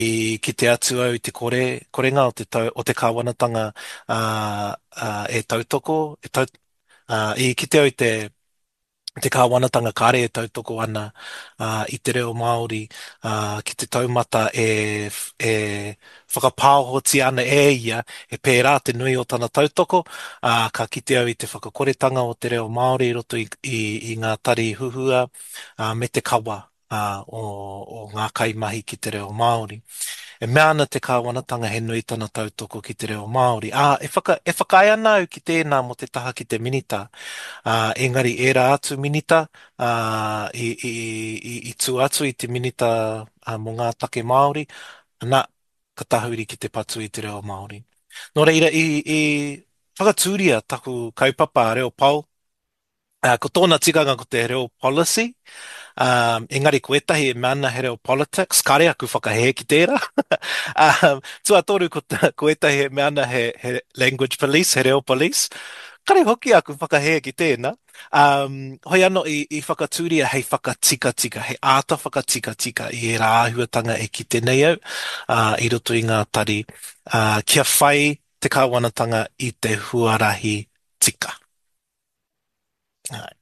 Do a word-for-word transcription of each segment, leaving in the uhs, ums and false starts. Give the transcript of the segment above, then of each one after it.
i ki te atu au i te kore, korenga o te, tau, o te kāwanatanga uh, uh, e tautoko, e tau, uh, i ki te au i te te kāwanatanga kare e tautoko ana uh, i te reo Māori uh, ki te taumata e, e whakapāhoti ana e ia e pērā te nui o tana tautoko uh, ka kite au i te whakakoretanga o te reo Māori i roto i, i, i ngā tari huhua uh, me te kawa uh, o, o ngā kaimahi ki te reo Māori. E mea ana te kāwanatanga he nui tana tautoko ki te reo Māori. Ah, e, whaka, e whakai ana au ki tēnā mo te taha ki te minita. Uh, engari e rā atu minita uh, i, i, i, i tū atu i te minita uh, mo ngā take Māori, nā, ka tahuri ki te patu i te reo Māori. Nō reira, i, i whakatūria taku kaupapa a reo pau, uh, ko tōna tikanga ko te reo policy, um, engari ko etahi e mana he reo politics, kare aku whakahe ki tērā. um, tua toru ko, ta, ko etahi e mana he, he language police, he reo police, kare hoki aku whakahea ki tēnā. Um, hoi anō i, i whakatūria hei whakatika tika, hei āta whakatika tika i e rāhuatanga e ki tēnei au, uh, i roto i ngā tari, uh, kia whai te kāwanatanga i te huarahi tika. Ai.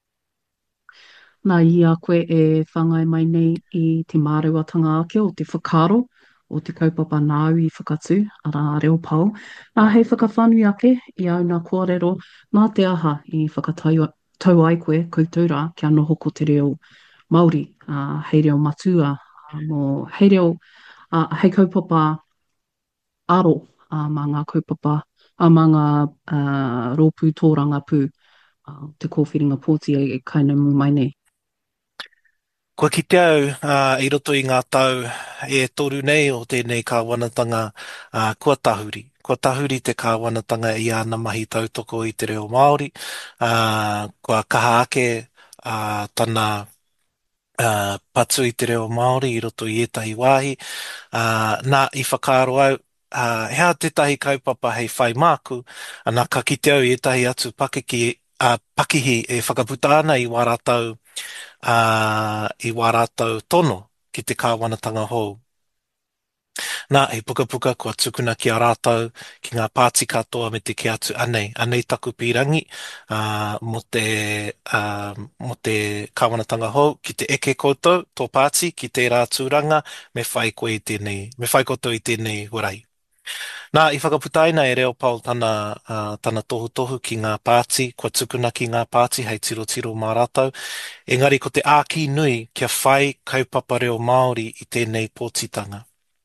Nā i a koe e whangai mai nei i te māruatanga ake o te whakaro o te kaupapa nāu i whakatū, ara reo pau. Nā hei whakawhanui ake i au nā kōrero nā te aha i whakatau tau ai koe koutura kia noho ko te reo Māori, uh, hei reo matua, uh, mō hei reo, uh, hei kaupapa aro uh, mā ngā kaupapa, uh, mā ngā uh, rōpū tōranga pū, uh, te kōwhiringa pōti e kaina mū mai nei. Kua ki te au, uh, i roto i ngā tau e toru nei o tēnei kāwanatanga uh, kua tahuri. Kua tahuri te kāwanatanga i ana mahi tautoko i te reo Māori. Uh, kua kaha ake uh, tana uh, patu i te reo Māori i roto i etahi wāhi. Uh, nā i whakaaro au, uh, hea tetahi kaupapa hei whai māku, nā ka kite au i etahi atu pakiki, uh, pakihi e whakaputa ana i waratau uh, i wā rātou tono ki te kāwanatanga hou. Nā, e puka puka kua tukuna ki a rātou ki ngā pāti katoa me te ke atu anei, anei taku pirangi uh, mo, te, uh, mo te kāwanatanga hou, ki te eke koutou, tō pāti, ki te rā tūranga, me whai koe i tēnei, me whai koutou i tēnei hurai. Nā, i whakaputaina e reo pau tana, uh, tana tohu tohu ki ngā pāti, kua tukuna ki ngā pāti, hei tiro tiro mā rātou. Engari, ko te āki nui kia whai kaupapa reo Māori i tēnei pōtitanga.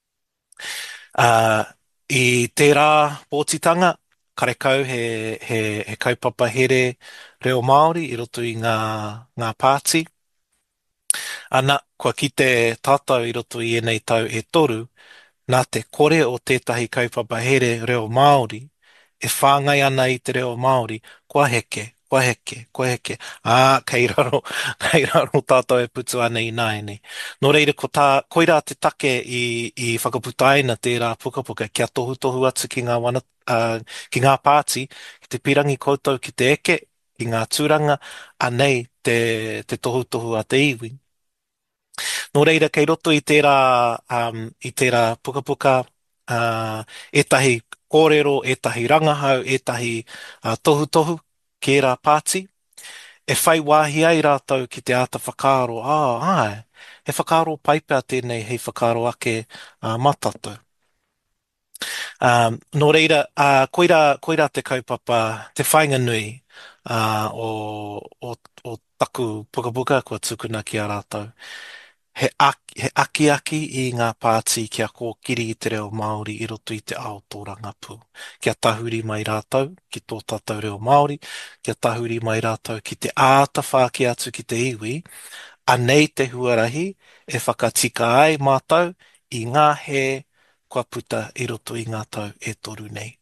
Uh, I tērā pōtitanga, karekau he, he, he kaupapa here reo Māori i roto i ngā, ngā pāti. Ana, kua ki te tātou i roto i enei tau e toru, nā te kore o tētahi kaupapa here reo Māori, e whāngai ana i te reo Māori, kua heke, kua heke, kua heke. Ā, kei raro, kei raro tātou e putu ana i nāene. Nō reira, ko tā, koira te take i, i whakaputaina tērā puka puka, kia tohu tohu atu ki ngā, wana, uh, ki ngā pāti, ki te pirangi koutou ki te eke, ki ngā tūranga, anei te, te tohu tohu a te iwi. Nō reira, kei roto i tērā, um, i tērā puka puka, uh, etahi kōrero, etahi rangahau, etahi uh, tohu tohu, ki rā pāti, e whai wāhi ai rātou ki te āta whakaaro. Ah, ai, he whakaaro paipea tēnei, hei whakaaro ake uh, matatu. Um, nō reira, uh, koira, koira te kaupapa, te whainga nui uh, o, o, o taku puka puka, kua tukuna ki a rātou. He aki, he aki aki i ngā pāti kia kōkiri i te reo Māori i roto i te aotoranga pū. Kia tahuri mai rātou ki tō tātou reo Māori, kia tahuri mai rātou ki te āta whāki atu ki te iwi, anei te huarahi e whakatika ai mātou i ngā he kua puta i roto i ngā tau e toru nei.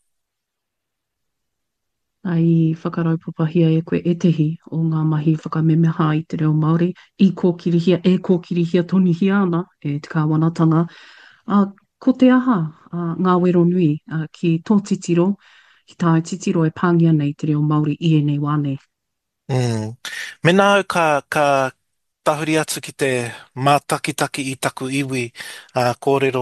Ai whakarau papahia e koe e tehi o ngā mahi whakamemeha i te reo Māori, i kōkirihia, e kōkirihia tonihia ana, e te kāwanatanga. Uh, ko te aha, uh, ngā wero nui, uh, ki tō titiro, ki tā titiro e pāngia nei te reo Māori i e nei wāne. Mm. Me nā ka, ka tahuri atu ki te mātakitaki i taku iwi, uh, kōrero